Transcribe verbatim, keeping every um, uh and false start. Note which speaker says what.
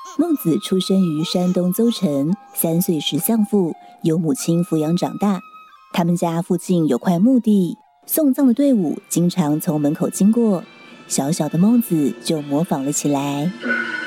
Speaker 1: 孟子出生于山东邹城，三岁时丧父，由母亲抚养长大。他们家附近有块墓地，送葬的队伍经常从门口经过，小小的孟子就模仿了起来。